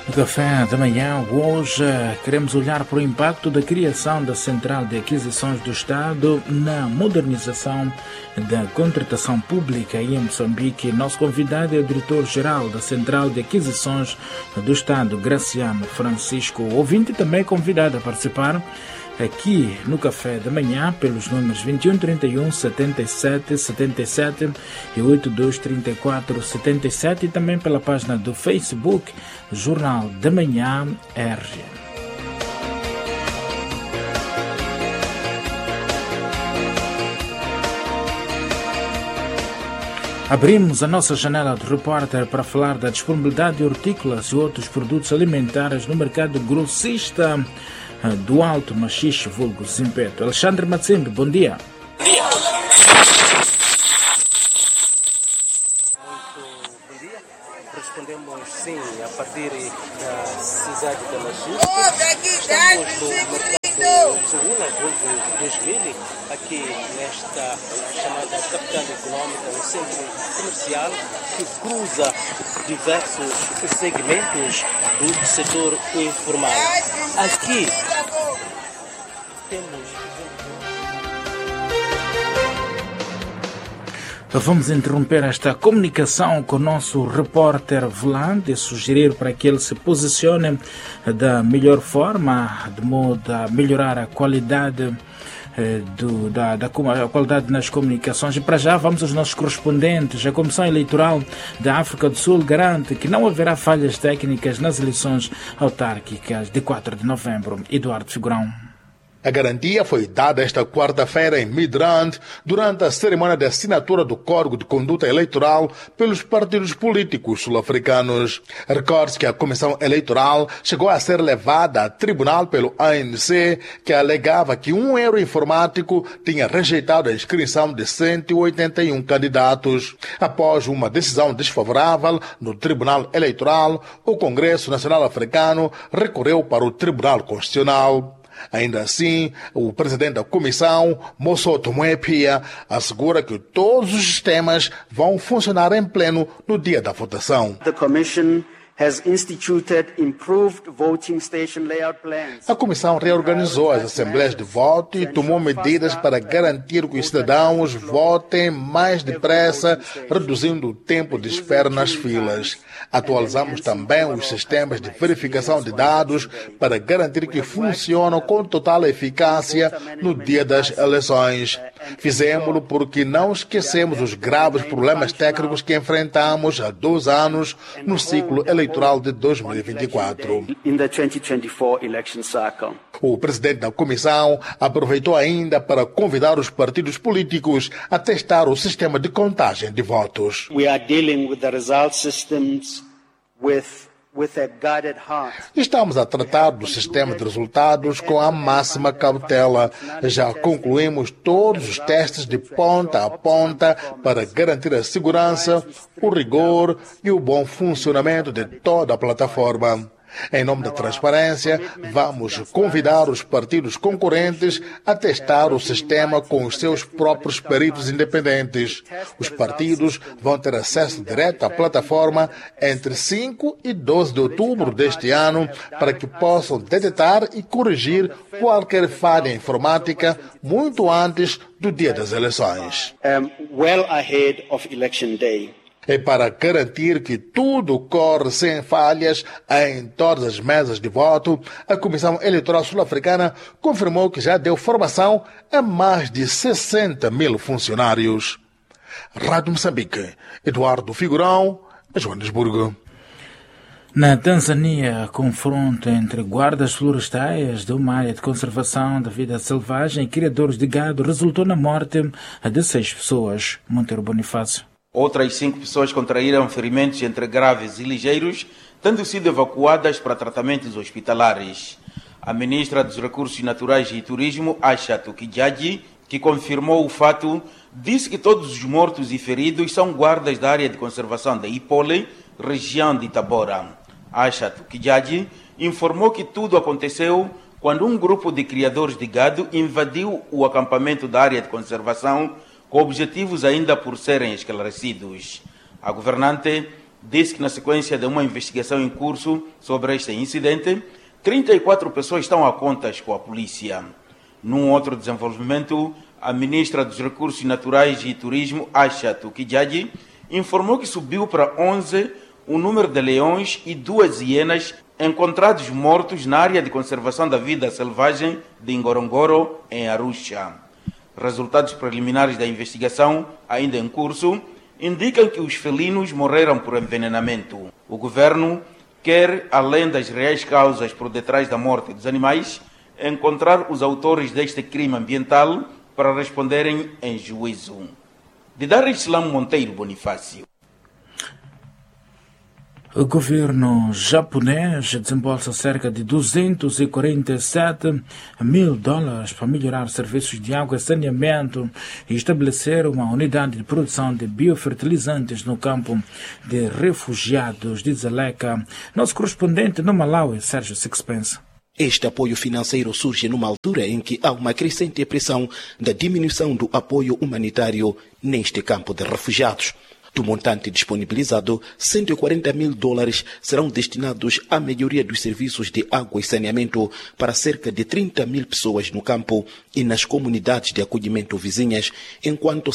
No café da manhã, hoje, queremos olhar para o impacto da criação da Central de Aquisições do Estado na modernização da contratação pública em Moçambique. Nosso convidado é o diretor-geral da Central de Aquisições do Estado, Graciano Francisco. O ouvinte também é convidado a participar aqui no Café da Manhã pelos números 21 31 77 77 e 82 34 77 e também pela página do Facebook Jornal da Manhã RG. Abrimos a nossa janela de repórter para falar da disponibilidade de hortícolas e outros produtos alimentares no mercado grossista do Alto Machixe, vulgo Zimpeto. Alexandre Matsimbe, bom dia. Bom dia. Muito bom dia. Respondemos sim a partir da cidade de Machixe. Estamos no mercado Segunda, vulgo 2000, aqui nesta chamada capital econômica, um centro comercial que cruza diversos segmentos do setor informal. Aqui Vamos interromper esta comunicação com o nosso repórter Volante e sugerir para que ele se posicione da melhor forma, de modo a melhorar a qualidade a qualidade nas comunicações. E para já vamos aos nossos correspondentes. A Comissão Eleitoral da África do Sul garante que não haverá falhas técnicas nas eleições autárquicas de 4 de novembro. Eduardo Figurão. A garantia foi dada esta quarta-feira em Midrand, durante a cerimônia de assinatura do Código de Conduta Eleitoral pelos partidos políticos sul-africanos. Recorde-se que a Comissão Eleitoral chegou a ser levada a tribunal pelo ANC, que alegava que um erro informático tinha rejeitado a inscrição de 181 candidatos. Após uma decisão desfavorável no Tribunal Eleitoral, o Congresso Nacional Africano recorreu para o Tribunal Constitucional. Ainda assim, o presidente da comissão, Mossoto Moepia, assegura que todos os sistemas vão funcionar em pleno no dia da votação. The Commission has instituted improved voting station layout plans. A comissão reorganizou as assembleias de voto e tomou medidas para garantir que os cidadãos votem mais depressa, reduzindo o tempo de espera nas filas. Atualizamos também os sistemas de verificação de dados para garantir que funcionam com total eficácia no dia das eleições. Fizemos-lo porque não esquecemos os graves problemas técnicos que enfrentamos há 2 anos no ciclo eleitoral de 2024. O presidente da comissão aproveitou ainda para convidar os partidos políticos a testar o sistema de contagem de votos. We are dealing with the result systems with a guarded heart. Estamos a tratar do sistema de resultados com a máxima cautela. Já concluímos todos os testes de ponta a ponta para garantir a segurança, o rigor e o bom funcionamento de toda a plataforma. Em nome da transparência, vamos convidar os partidos concorrentes a testar o sistema com os seus próprios peritos independentes. Os partidos vão ter acesso direto à plataforma entre 5 e 12 de outubro deste ano para que possam detectar e corrigir qualquer falha informática muito antes do dia das eleições. Well ahead of election day. E para garantir que tudo corre sem falhas em todas as mesas de voto, a Comissão Eleitoral Sul-Africana confirmou que já deu formação a mais de 60 mil funcionários. Rádio Moçambique, Eduardo Figurão, Joanesburgo. Na Tanzânia, confronto entre guardas florestais de uma área de conservação da vida selvagem e criadores de gado resultou na morte de 6 pessoas. Monteiro Bonifácio. Outras 5 pessoas contraíram ferimentos entre graves e ligeiros, tendo sido evacuadas para tratamentos hospitalares. A ministra dos Recursos Naturais e Turismo, Aisha Tukijaji, que confirmou o fato, disse que todos os mortos e feridos são guardas da área de conservação da Ipole, região de Tabora. Aisha Tukijaji informou que tudo aconteceu quando um grupo de criadores de gado invadiu o acampamento da área de conservação com objetivos ainda por serem esclarecidos. A governante disse que na sequência de uma investigação em curso sobre este incidente, 34 pessoas estão a contas com a polícia. Num outro desenvolvimento, a ministra dos Recursos Naturais e Turismo, Aisha Tukijagi, informou que subiu para 11 o número de leões e 2 hienas encontrados mortos na área de conservação da vida selvagem de Ngorongoro, em Arusha. Resultados preliminares da investigação, ainda em curso, indicam que os felinos morreram por envenenamento. O governo quer, além das reais causas por detrás da morte dos animais, encontrar os autores deste crime ambiental para responderem em juízo. De Dar Islam Monteiro Bonifácio. O governo japonês desembolsa cerca de $247 mil para melhorar serviços de água e saneamento e estabelecer uma unidade de produção de biofertilizantes no campo de refugiados de Dzaleka. Nosso correspondente no Malawi, Sérgio Sixpence. Este apoio financeiro surge numa altura em que há uma crescente pressão da diminuição do apoio humanitário neste campo de refugiados. Do montante disponibilizado, $140 mil serão destinados à melhoria dos serviços de água e saneamento para cerca de 30 mil pessoas no campo e nas comunidades de acolhimento vizinhas, enquanto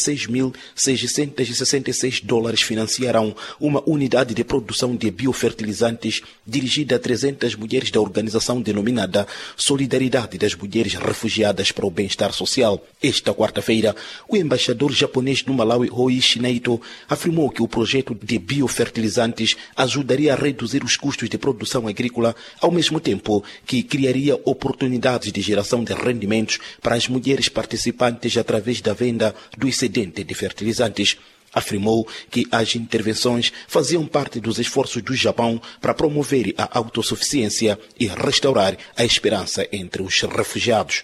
$106.666 financiarão uma unidade de produção de biofertilizantes dirigida a 300 mulheres da organização denominada Solidariedade das Mulheres Refugiadas para o Bem-Estar Social. Esta quarta-feira, o embaixador japonês no Malawi, Hoichi Naito, afirmou que o projeto de biofertilizantes ajudaria a reduzir os custos de produção agrícola, ao mesmo tempo que criaria oportunidades de geração de rendimentos para as mulheres participantes através da venda do excedente de fertilizantes. Afirmou que as intervenções faziam parte dos esforços do Japão para promover a autossuficiência e restaurar a esperança entre os refugiados.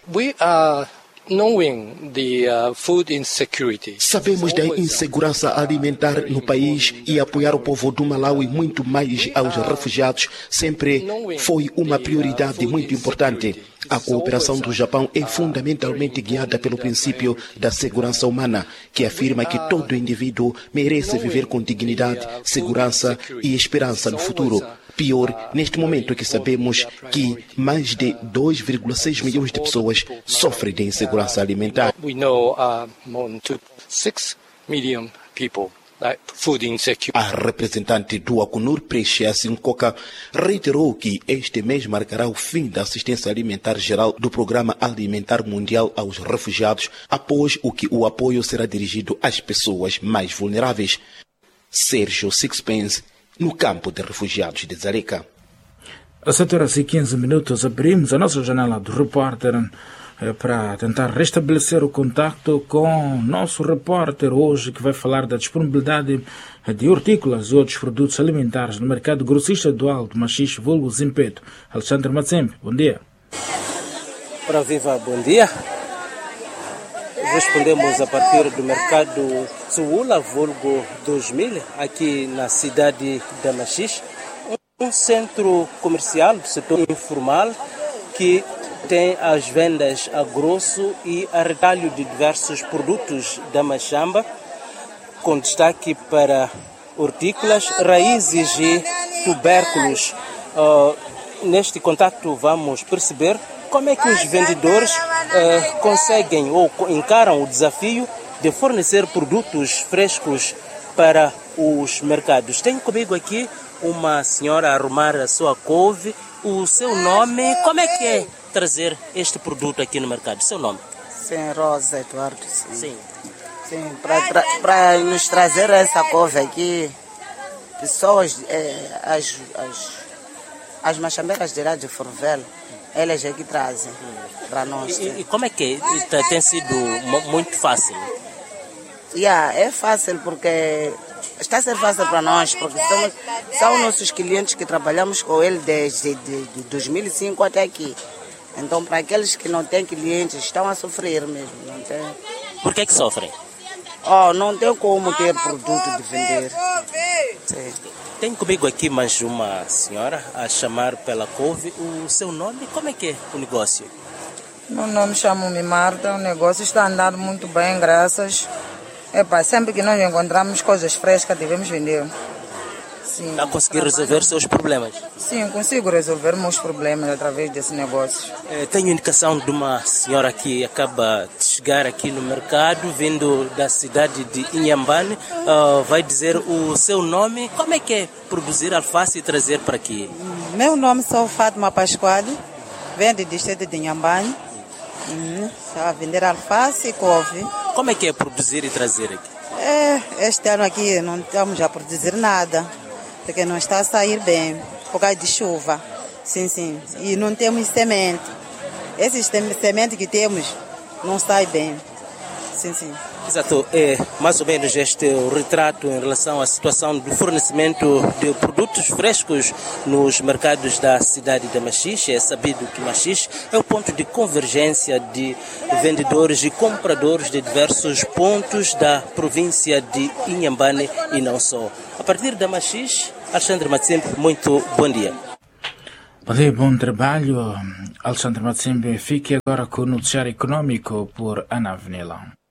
Sabemos da insegurança alimentar no país e apoiar o povo do Malawi muito mais aos refugiados sempre foi uma prioridade muito importante. A cooperação do Japão é fundamentalmente guiada pelo princípio da segurança humana, que afirma que todo indivíduo merece viver com dignidade, segurança e esperança no futuro. Pior, neste momento que sabemos que mais de 2,6 milhões de pessoas sofrem de insegurança alimentar. A representante do Acnur, Precious Nkoka, reiterou que este mês marcará o fim da assistência alimentar geral do Programa Alimentar Mundial aos refugiados, após o que o apoio será dirigido às pessoas mais vulneráveis. Sérgio Sixpence, no campo de refugiados de Dzaleka. Às 7h15 abrimos a nossa janela do repórter para tentar restabelecer o contacto com nosso repórter hoje, que vai falar da disponibilidade de hortícolas e outros produtos alimentares no mercado grossista dual do Machixe, vulgo Zimpeto. Alexandre Matsembe, bom dia. Para Viva, bom dia. Respondemos a partir do mercado Tsuula, vulgo 2000, aqui na cidade da Machixe, um centro comercial do setor informal que tem as vendas a grosso e a retalho de diversos produtos da Machamba, com destaque para hortícolas, raízes e tubérculos. Neste contacto vamos perceber como é que os vendedores conseguem ou encaram o desafio de fornecer produtos frescos para os mercados. Tenho comigo aqui uma senhora a arrumar a sua couve. O seu nome, como é que é trazer este produto aqui no mercado? Seu nome? Sim, Rosa Eduardo. Sim. Sim, para nos trazer essa couve aqui, pessoas, as machambeiras de lá de Forvel, elas é que trazem para nós. E como é que tem sido muito fácil? É fácil porque está a ser fácil para nós, porque são nossos clientes que trabalhamos com ele desde 2005 até aqui. Então, para aqueles que não têm clientes, estão a sofrer mesmo. Não tem... Por que sofrem? Não tem como ter produto de vender. Sim. Tenho comigo aqui mais uma senhora a chamar pela couve. O seu nome, como é que é o negócio? Meu nome chamo-me Marta, o negócio está andando muito bem, graças. Sempre que nós encontramos coisas frescas, devemos vender. Sim. Está a conseguir resolver os seus problemas? Sim, consigo resolver meus problemas através desse negócio. Tenho indicação de uma senhora que acaba de chegar aqui no mercado, vindo da cidade de Inhambane. Vai dizer o seu nome. Como é que é produzir alface e trazer para aqui? Meu nome sou Fátima Pasquale, venho do distrito de Inhambane. A vender alface e couve. Como é que é produzir e trazer aqui? Este ano aqui não estamos a produzir nada, porque não está a sair bem, por causa de chuva. Sim. E não temos semente. Esses sementes que temos não saem bem. Sim. Exato. É mais ou menos este o retrato em relação à situação do fornecimento de produtos frescos nos mercados da cidade de Machixe. É sabido que Machixe é o ponto de convergência de vendedores e compradores de diversos pontos da província de Inhambane e não só. A partir da Machixe, Alexandre Matsembe, muito bom dia. Bom dia, bom trabalho. Alexandre Matsembe, fique agora com o noticiário econômico por Ana Avenila.